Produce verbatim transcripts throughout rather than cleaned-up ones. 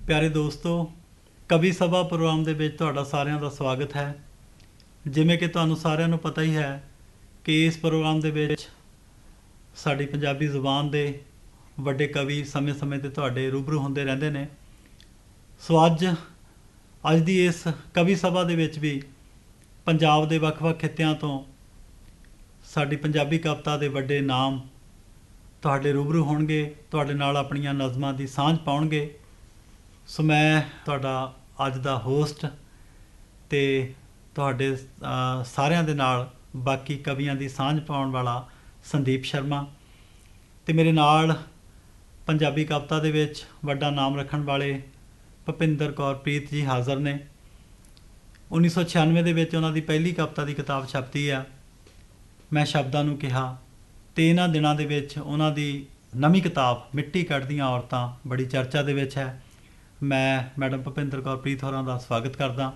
ਪਿਆਰੇ ਦੋਸਤੋ, ਕਵੀ ਸਭਾ ਪ੍ਰੋਗਰਾਮ ਦੇ ਵਿੱਚ ਤੁਹਾਡਾ ਸਾਰਿਆਂ ਦਾ ਸਵਾਗਤ ਹੈ। ਜਿਵੇਂ ਕਿ ਤੁਹਾਨੂੰ ਸਾਰਿਆਂ ਨੂੰ ਪਤਾ ਹੀ ਹੈ ਕਿ ਇਸ ਪ੍ਰੋਗਰਾਮ ਦੇ ਵਿੱਚ ਸਾਡੀ ਪੰਜਾਬੀ ਜ਼ੁਬਾਨ ਦੇ ਵੱਡੇ ਕਵੀ ਸਮੇਂ ਸਮੇਂ 'ਤੇ ਤੁਹਾਡੇ ਰੂਬਰੂ ਹੁੰਦੇ ਰਹਿੰਦੇ ਨੇ। ਸੋ ਅੱਜ ਅੱਜ ਦੀ ਇਸ ਕਵੀ ਸਭਾ ਦੇ ਵਿੱਚ ਵੀ ਪੰਜਾਬ ਦੇ ਵੱਖ-ਵੱਖ ਖਿੱਤਿਆਂ ਤੋਂ ਸਾਡੀ ਪੰਜਾਬੀ ਕਵਿਤਾ ਦੇ ਵੱਡੇ ਨਾਮ ਤੁਹਾਡੇ ਰੂਬਰੂ ਹੋਣਗੇ, ਤੁਹਾਡੇ ਨਾਲ ਆਪਣੀਆਂ ਨਜ਼ਮਾਂ ਦੀ ਸਾਂਝ ਪਾਉਣਗੇ। ਸੋ ਮੈਂ ਤੁਹਾਡਾ ਅੱਜ ਦਾ ਹੋਸਟ ਅਤੇ ਤੁਹਾਡੇ ਸਾਰਿਆਂ ਦੇ ਨਾਲ ਬਾਕੀ ਕਵੀਆਂ ਦੀ ਸਾਂਝ ਪਾਉਣ ਵਾਲਾ ਸੰਦੀਪ ਸ਼ਰਮਾ, ਅਤੇ ਮੇਰੇ ਨਾਲ ਪੰਜਾਬੀ ਕਵਿਤਾ ਦੇ ਵਿੱਚ ਵੱਡਾ ਨਾਮ ਰੱਖਣ ਵਾਲੇ ਭੁਪਿੰਦਰ ਕੌਰ ਪ੍ਰੀਤ ਜੀ ਹਾਜ਼ਰ ਨੇ। ਉੱਨੀ ਸੌ ਛਿਆਨਵੇਂ ਦੇ ਵਿੱਚ ਉਹਨਾਂ ਦੀ ਪਹਿਲੀ ਕਵਿਤਾ ਦੀ ਕਿਤਾਬ ਛਪਦੀ ਆ, ਮੈਂ ਸ਼ਬਦਾਂ ਨੂੰ ਕਿਹਾ, ਅਤੇ ਇਹਨਾਂ ਦਿਨਾਂ ਦੇ ਵਿੱਚ ਉਹਨਾਂ ਦੀ ਨਵੀਂ ਕਿਤਾਬ ਮਿੱਟੀ ਕੱਢਦੀਆਂ ਔਰਤਾਂ ਬੜੀ ਚਰਚਾ ਦੇ ਵਿੱਚ ਹੈ। ਮੈਂ ਮੈਡਮ ਭੁਪਿੰਦਰ ਕੌਰ ਪ੍ਰੀਤ ਹੋਰਾਂ ਦਾ ਸਵਾਗਤ ਕਰਦਾ।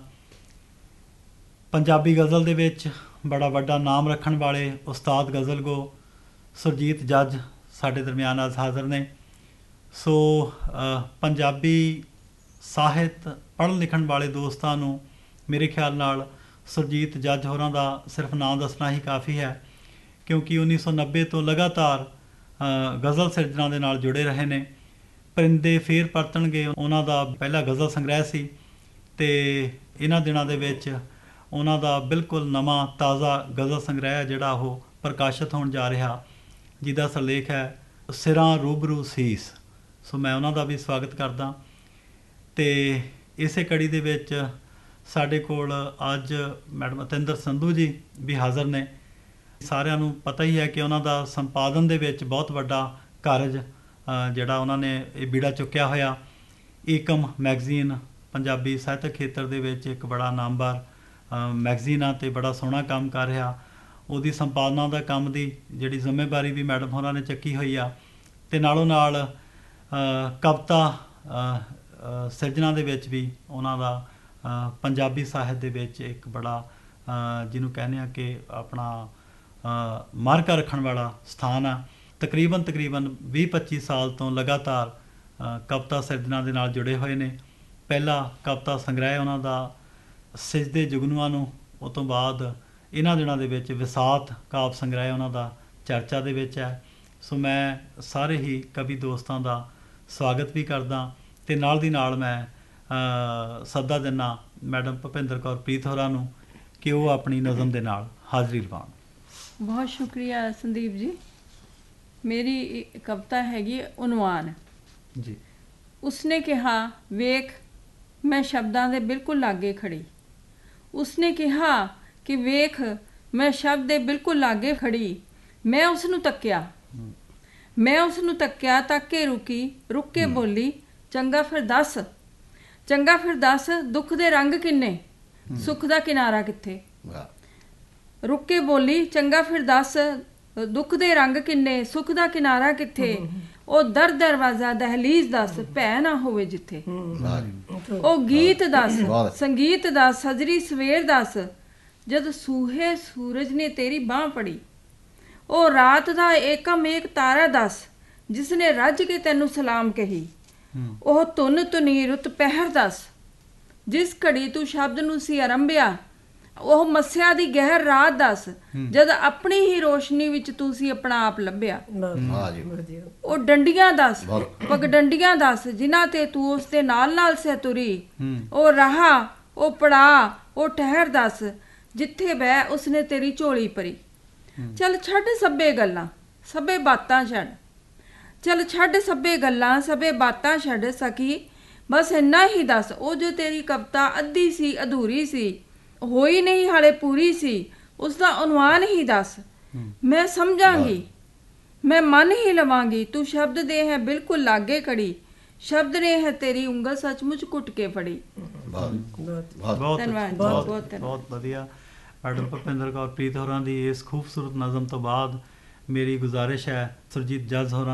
ਪੰਜਾਬੀ ਗਜ਼ਲ ਦੇ ਵਿੱਚ ਬੜਾ ਵੱਡਾ ਨਾਮ ਰੱਖਣ ਵਾਲੇ ਉਸਤਾਦ ਗਜ਼ਲ ਗੋ ਸੁਰਜੀਤ ਜੱਜ ਸਾਡੇ ਦਰਮਿਆਨ ਅੱਜ ਹਾਜ਼ਰ ਨੇ। ਸੋ ਪੰਜਾਬੀ ਸਾਹਿਤ ਪੜ੍ਹਨ ਲਿਖਣ ਵਾਲੇ ਦੋਸਤਾਂ ਨੂੰ ਮੇਰੇ ਖਿਆਲ ਨਾਲ ਸੁਰਜੀਤ ਜੱਜ ਹੋਰਾਂ ਦਾ ਸਿਰਫ ਨਾਮ ਦੱਸਣਾ ਹੀ ਕਾਫੀ ਹੈ, ਕਿਉਂਕਿ ਉੱਨੀ ਸੌ ਨੱਬੇ ਤੋਂ ਲਗਾਤਾਰ ਗਜ਼ਲ ਸਿਰਜਣਾ ਦੇ ਨਾਲ ਜੁੜੇ ਰਹੇ ਨੇ। ਪਰਿੰਦੇ ਫੇਰ ਪਰਤਣਗੇ ਉਹਨਾਂ ਦਾ ਪਹਿਲਾ ਗਜ਼ਲ ਸੰਗ੍ਰਹਿ ਸੀ, ਅਤੇ ਇਹਨਾਂ ਦਿਨਾਂ ਦੇ ਵਿੱਚ ਉਹਨਾਂ ਦਾ ਬਿਲਕੁਲ ਨਵਾਂ ਤਾਜ਼ਾ ਗਜ਼ਲ ਸੰਗ੍ਰਹਿ ਹੈ ਜਿਹੜਾ ਉਹ ਪ੍ਰਕਾਸ਼ਿਤ ਹੋਣ ਜਾ ਰਿਹਾ, ਜਿਹਦਾ ਸਿਰਲੇਖ ਹੈ ਸਿਰਾਂ ਰੂਬਰੂ ਸੀਸ। ਸੋ ਮੈਂ ਉਹਨਾਂ ਦਾ ਵੀ ਸਵਾਗਤ ਕਰਦਾ। ਅਤੇ ਇਸੇ ਕੜੀ ਦੇ ਵਿੱਚ ਸਾਡੇ ਕੋਲ ਅੱਜ ਮੈਡਮ ਅਤਿੰਦਰ ਸੰਧੂ ਜੀ ਵੀ ਹਾਜ਼ਰ ਨੇ। ਸਾਰਿਆਂ ਨੂੰ ਪਤਾ ਹੀ ਹੈ ਕਿ ਉਹਨਾਂ ਦਾ ਸੰਪਾਦਨ ਦੇ ਵਿੱਚ ਬਹੁਤ ਵੱਡਾ ਕਾਰਜ ਜਿਹੜਾ ਉਹਨਾਂ ਨੇ ਇਹ ਬੀੜਾ ਚੁੱਕਿਆ ਹੋਇਆ। ਏਕਮ ਮੈਗਜ਼ੀਨ ਪੰਜਾਬੀ ਸਾਹਿਤਕ ਖੇਤਰ ਦੇ ਵਿੱਚ ਇੱਕ ਬੜਾ ਨਾਮਵਰ ਮੈਗਜ਼ੀਨ ਆ ਅਤੇ ਬੜਾ ਸੋਹਣਾ ਕੰਮ ਕਰ ਰਿਹਾ। ਉਹਦੀ ਸੰਪਾਦਨਾ ਦਾ ਕੰਮ ਦੀ ਜਿਹੜੀ ਜ਼ਿੰਮੇਵਾਰੀ ਵੀ ਮੈਡਮ ਹੋਰਾਂ ਨੇ ਚੱਕੀ ਹੋਈ ਆ, ਅਤੇ ਨਾਲੋਂ ਨਾਲ ਕਵਿਤਾ ਸਿਰਜਣਾ ਦੇ ਵਿੱਚ ਵੀ ਉਹਨਾਂ ਦਾ ਪੰਜਾਬੀ ਸਾਹਿਤ ਦੇ ਵਿੱਚ ਇੱਕ ਬੜਾ ਜਿਹਨੂੰ ਕਹਿੰਦੇ ਆ ਕਿ ਆਪਣਾ ਮਾਰਕਾ ਰੱਖਣ ਵਾਲਾ ਸਥਾਨ ਆ। ਤਕਰੀਬਨ ਤਕਰੀਬਨ ਵੀਹ ਪੱਚੀ ਸਾਲ ਤੋਂ ਲਗਾਤਾਰ ਕਵਿਤਾ ਸਿਰਜਣਾ ਦੇ ਨਾਲ ਜੁੜੇ ਹੋਏ ਨੇ। ਪਹਿਲਾ ਕਵਿਤਾ ਸੰਗ੍ਰਹਿ ਉਹਨਾਂ ਦਾ ਸਿਜਦੇ ਜੁਗਨੂਆਂ ਨੂੰ, ਉਹ ਤੋਂ ਬਾਅਦ ਇਹਨਾਂ ਦਿਨਾਂ ਦੇ ਵਿੱਚ ਵਿਸਾਤ ਕਾਵਿ ਸੰਗ੍ਰਹਿ ਉਹਨਾਂ ਦਾ ਚਰਚਾ ਦੇ ਵਿੱਚ ਹੈ। ਸੋ ਮੈਂ ਸਾਰੇ ਹੀ ਕਵੀ ਦੋਸਤਾਂ ਦਾ ਸਵਾਗਤ ਵੀ ਕਰਦਾ, ਅਤੇ ਨਾਲ ਦੀ ਨਾਲ ਮੈਂ ਸੱਦਾ ਦਿੰਦਾ ਮੈਡਮ ਭੁਪਿੰਦਰ ਕੌਰ ਪ੍ਰੀਤ ਹੋਰਾਂ ਨੂੰ ਕਿ ਉਹ ਆਪਣੀ ਨਜ਼ਮ ਦੇ ਨਾਲ ਹਾਜ਼ਰੀ ਲਵਾਉਣ। ਬਹੁਤ ਸ਼ੁਕਰੀਆ ਸੰਦੀਪ ਜੀ। ਮੇਰੀ ਕਵਿਤਾ ਹੈਗੀ ਉਨਵਾਨ ਜੀ। ਉਸਨੇ ਕਿਹਾ ਵੇਖ ਮੈਂ ਸ਼ਬਦਾਂ ਦੇ ਬਿਲਕੁਲ ਲਾਗੇ ਖੜੀ। ਉਸਨੇ ਕਿਹਾ ਕਿ ਵੇਖ ਮੈਂ ਸ਼ਬਦ ਦੇ ਬਿਲਕੁਲ ਲਾਗੇ ਖੜੀ। ਮੈਂ ਉਸ ਨੂੰ ਤੱਕਿਆ ਮੈਂ ਉਸ ਨੂੰ ਤੱਕਿਆ ਤੱਕ ਕੇ ਰੁਕੀ, ਰੁਕ ਕੇ ਬੋਲੀ ਚੰਗਾ ਫਿਰ ਦੱਸ, ਚੰਗਾ ਫਿਰ ਦੱਸ ਦੁੱਖ ਦੇ ਰੰਗ ਕਿੰਨੇ, ਸੁੱਖ ਦਾ ਕਿਨਾਰਾ ਕਿੱਥੇ। ਰੁਕ ਕੇ ਬੋਲੀ ਚੰਗਾ ਫਿਰ ਦੱਸ ਦੁੱਖ ਦੇ ਰੰਗ ਕਿੰਨੇ, ਸੁੱਖ ਦਾ ਕਿਨਾਰਾ ਕਿੱਥੇ। ਉਹ ਦਰ ਦਰਵਾਜ਼ਾ ਦਹਲੀਜ਼ ਦੱਸ, ਭੈ ਨਾ ਹੋਵੇ ਜਿੱਥੇ। ਉਹ ਗੀਤ ਦੱਸ, ਸੰਗੀਤ ਦੱਸ, ਸਜਰੀ ਸਵੇਰ ਦੱਸ, ਜਦ ਸੂਹੇ ਸੂਰਜ ਨੇ ਤੇਰੀ ਬਾਂਹ ਫੜੀ। ਉਹ ਰਾਤ ਦਾ ਏਕਮ ਏਕ ਤਾਰਾ ਦੱਸ, ਜਿਸਨੇ ਰੱਜ ਕੇ ਤੈਨੂੰ ਸਲਾਮ ਕਹੀ। ਉਹ ਧੁਨ ਧੁਨੀ ਰੁੱਤ ਪਹਿਰ ਦੱਸ, ਜਿਸ ਘੜੀ ਤੂੰ ਸ਼ਬਦ ਨੂੰ ਸੀ ਆਰੰਭਿਆ। ਉਹ ਮੱਸਿਆ ਦੀ ਗਹਿਰ ਰਾਤ ਦੱਸ, ਜਦ ਆਪਣੀ ਹੀ ਰੋਸ਼ਨੀ ਵਿੱਚ ਤੂੰ ਸੀ ਆਪਣਾ ਆਪ ਲੱਭਿਆ। ਉਹ ਡੰਡੀਆਂ ਦੱਸ, ਪਗਡੰਡੀਆਂ ਦੱਸ, ਜਿਨ੍ਹਾਂ ਤੇ ਤੂੰ ਉਸ ਦੇ ਨਾਲ ਨਾਲ ਸੇ ਤੁਰੀ। ਉਹ ਰਾਹ, ਉਹ ਪੜਾਅ, ਉਹ ਠਹਿਰ ਦੱਸ, ਜਿੱਥੇ ਬਹਿ ਉਸਨੇ ਤੇਰੀ ਝੋਲੀ ਭਰੀ। ਚੱਲ ਛੱਡ ਸਭੇ ਗੱਲਾਂ, ਸਭੇ ਬਾਤਾਂ ਛੱਡ, ਚੱਲ ਛੱਡ ਸਭੇ ਗੱਲਾਂ, ਸਭੇ ਬਾਤਾਂ ਛੱਡ ਸਕੀ। ਬਸ ਇੰਨਾ ਹੀ ਦੱਸ, ਉਹ ਜੋ ਤੇਰੀ ਕਵਿਤਾ ਅੱਧੀ ਸੀ, ਅਧੂਰੀ ਸੀ, ਹੋਈ ਨਹੀਂ ਹਾਲੇ ਪੂਰੀ ਸੀ, ਉਸਦਾ ਉਨਵਾਨ ਹੀ ਦੱਸ। ਮੈਂ ਸਮਝਾਂਗੀ, ਮੈਂ ਮੰਨ ਹੀ ਲਵਾਂਗੀ, ਤੂੰ ਸ਼ਬਦ ਦੇ ਹੈ ਬਿਲਕੁਲ ਲਾਗੇ ਖੜੀ। ਸ਼ਬਦ ਨੇ ਹੈ ਤੇਰੀ ਉਂਗਲ ਸੱਚਮੁੱਚ ਘੁੱਟ ਕੇ ਫੜੀ। ਧੰਨਵਾਦ, ਬਹੁਤ ਬਹੁਤ ਬਹੁਤ ਵਧੀਆ। ਮੈਡਮ ਭੁਪਿੰਦਰ ਕੌਰ ਪ੍ਰੀਤ ਹੋਰਾਂ ਦੀ ਇਸ ਖੂਬਸੂਰਤ ਨਜ਼ਮ ਤੋਂ ਬਾਅਦ ਮੇਰੀ ਗੁਜ਼ਾਰਿਸ਼ ਹੈ ਸੁਰਜੀਤ ਜੱਜ ਹੋਰਾਂ